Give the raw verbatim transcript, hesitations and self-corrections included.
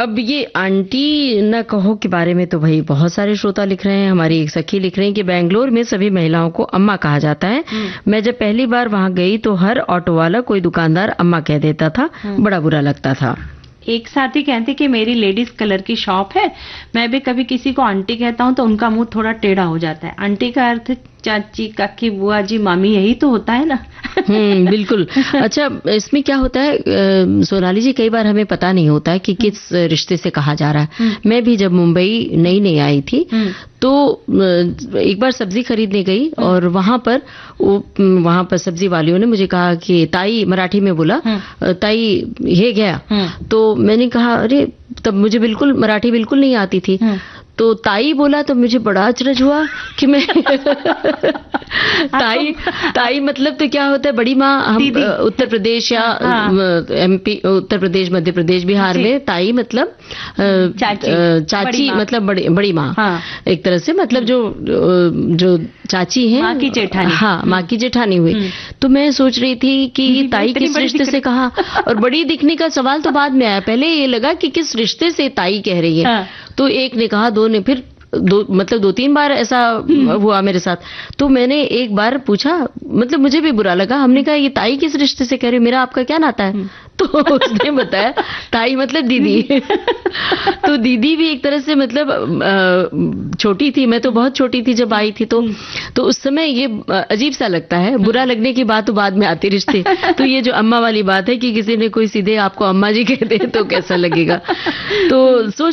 अब ये आंटी न कहो के बारे में तो भाई बहुत सारे श्रोता लिख रहे हैं। हमारी एक सखी लिख रही हैं कि बेंगलोर में सभी महिलाओं को अम्मा कहा जाता है। मैं जब पहली बार वहां गई तो हर ऑटो वाला कोई दुकानदार अम्मा कह देता था, बड़ा बुरा लगता था। एक साथी कहते कि मेरी लेडीज कलर की शॉप है, मैं भी कभी किसी को आंटी कहता हूँ तो उनका मुंह थोड़ा टेढ़ा हो जाता है। आंटी का अर्थ चाची, काकी, बुआ जी, मामी, यही तो होता है ना। हम्म, बिल्कुल। अच्छा, इसमें क्या होता है सोनाली जी, कई बार हमें पता नहीं होता है कि किस रिश्ते से कहा जा रहा है। मैं भी जब मुंबई नई नई आई थी तो एक बार सब्जी खरीदने गई और वहां पर वहां पर सब्जी वालियों ने मुझे कहा कि ताई, मराठी में बोला, ताई ये गया। तो मैंने कहा अरे, तब मुझे बिल्कुल मराठी बिल्कुल नहीं आती थी। तो ताई बोला तो मुझे बड़ा अचरज हुआ कि मैं ताई ताई मतलब तो क्या होता है, बड़ी माँ। हम उत्तर प्रदेश या एमपी, उत्तर प्रदेश, मध्य प्रदेश, बिहार में ताई मतलब चाची, चाची मतलब बड़ी बड़ी माँ। हाँ। एक तरह से मतलब जो जो चाची है, माँ की जेठानी। हाँ, माँ की जेठानी हुई। तो मैं सोच रही थी कि ताई किस रिश्ते से कहा, और बड़ी दिखने का सवाल तो बाद में आया। पहले ये लगा कि किस रिश्ते से ताई कह रही है। हाँ। तो एक ने कहा, दो ने, फिर दो मतलब दो तीन बार ऐसा हुआ मेरे साथ। तो मैंने एक बार पूछा, मतलब मुझे भी बुरा लगा। हमने कहा ये ताई किस रिश्ते से कह रही, मेरा आपका क्या नाता है? तो उसने बताया ताई मतलब दीदी। तो दीदी भी एक तरह से मतलब छोटी थी, मैं तो बहुत छोटी थी जब आई थी। तो तो उस समय ये अजीब सा लगता है। बुरा लगने की बात तो बाद में आती रिश्ते। तो ये जो अम्मा वाली बात है कि किसी ने कोई सीधे आपको अम्मा जी कह दे तो कैसा लगेगा। तो सोच